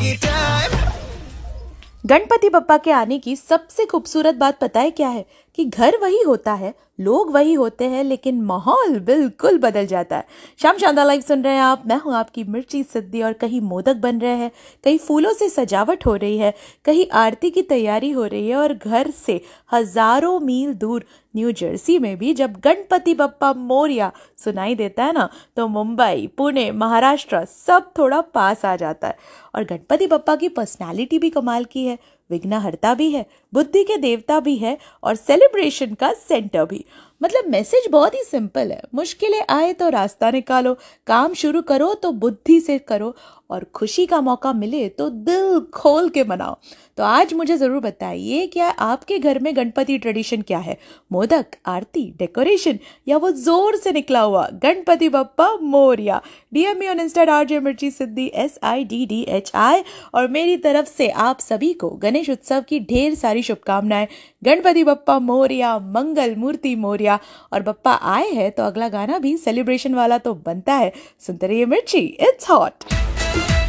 गणपति बप्पा के आने की सबसे खूबसूरत बात पता है क्या है? कि घर वही होता है, लोग वही होते हैं, लेकिन माहौल बिल्कुल बदल जाता है। शाम शानदार लाइव सुन रहे हैं आप। मैं हूं आपकी मिर्ची सिद्धि और कहीं मोदक बन रहे हैं, कहीं फूलों से सजावट हो रही है, कहीं आरती की तैयारी हो रही है और घर से हजारों मील दूर न्यू जर्सी में भी जब गणपति बप्पा मोरया सुनाई देता है ना, तो मुंबई, पुणे, महाराष्ट्र सब थोड़ा पास आ जाता है। और गणपति बप्पा की पर्सनालिटी भी कमाल की है। विघ्नहर्ता भी है, बुद्धि के देवता भी है और सेलिब्रेशन का सेंटर भी। मतलब मैसेज बहुत ही सिंपल है। मुश्किलें आए तो रास्ता निकालो, काम शुरू करो तो बुद्धि से करो और खुशी का मौका मिले तो दिल खोल के मनाओ। तो आज मुझे जरूर बताइए, क्या आपके घर में गणपति ट्रेडिशन क्या है? मोदक, आरती, डेकोरेशन या वो जोर से निकला हुआ Ganpati Bappa Morya? DM me on Insta RJ मिर्ची सिद्धि SIDDHI। और मेरी तरफ से आप सभी को गणेश उत्सव की ढेर सारी शुभकामनाएं। गणपति बप्पा मोरया, मंगल मूर्ति मोरया। और बप्पा आए हैं तो अगला गाना भी सेलिब्रेशन वाला तो बनता है। सुनते रहिए मिर्ची, इट्स हॉट।